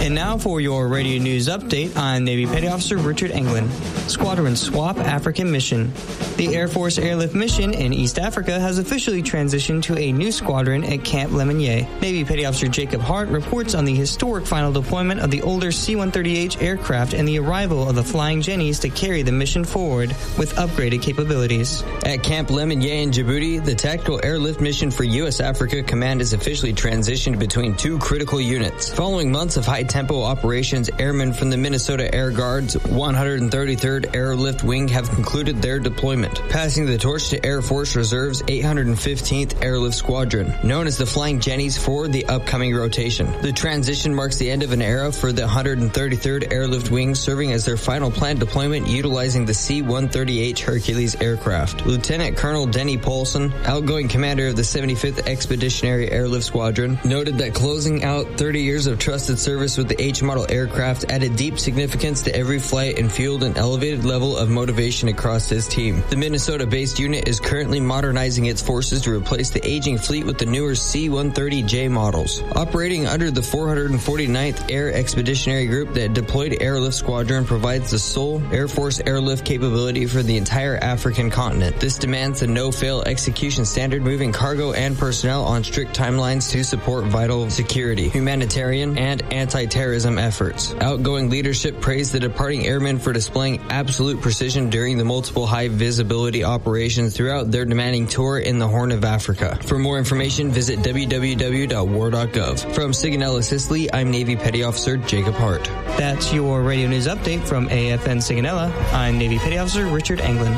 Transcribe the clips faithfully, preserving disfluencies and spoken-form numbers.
And now for your radio news update, I'm Navy Petty Officer Richard Englund. Squadron Swap African Mission. The Air Force Airlift Mission in East Africa has officially transitioned to a new squadron at Camp Lemonnier. Navy Petty Officer Jacob Hart reports on the historic final deployment of the older C one thirty H aircraft and the arrival of the Flying Jennies to carry the mission forward with upgraded capabilities. At Camp Lemonnier in Djibouti, the Tactical Airlift Mission for U S Africa Command has officially transitioned between two critical units. Following months of high-tempo operations, airmen from the Minnesota Air Guard's one hundred thirty-third Airlift Wing have concluded their deployment, passing the torch to Air Force Reserve's eight hundred fifteenth Airlift Squadron, known as the Flying Jennies, for the upcoming rotation. The transition marks the end of an era for the one hundred thirty-third Airlift Wing, serving as their final planned deployment utilizing the C one thirty H Hercules aircraft. Lieutenant Colonel Denny Paulson, outgoing commander of the seventy-fifth Expeditionary Airlift Squadron, noted that closing out thirty years of trusted service with the H-model aircraft added deep significance to every flight and fueled an elevated level of motivation across his team. The Minnesota-based unit is currently modernizing its forces to replace the aging fleet with the newer C one thirty J models. Operating under the four hundred forty-ninth Air Expeditionary Group, that deployed airlift squadron provides the sole Air Force airlift capability for the entire African continent. This demands the no-fail execution standard, moving cargo and personnel on strict timelines to support vital security, humanitarian, and anti-terrorism efforts. Outgoing leadership praised the departing airmen for displaying absolute precision during the multiple high-visibility operations throughout their demanding tour in the Horn of Africa. For more information, visit w w w dot war dot gov. From Sigonella, Sicily, I'm Navy Petty Officer Jacob Hart. That's your radio news update from A F N Sigonella. I'm Navy Petty Officer Richard Englund.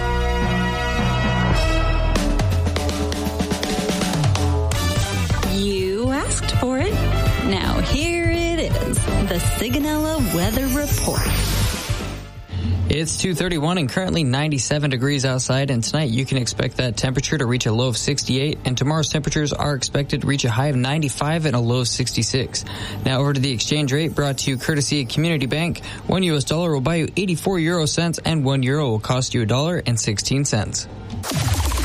You asked for it. Now here it is, the Sigonella Weather Report. It's two thirty-one and currently ninety-seven degrees outside, and tonight you can expect that temperature to reach a low of sixty-eight, and tomorrow's temperatures are expected to reach a high of ninety-five and a low of sixty-six. Now over to the exchange rate, brought to you courtesy of Community Bank. One U S dollar will buy you eighty-four euro cents, and one euro will cost you a dollar and sixteen cents.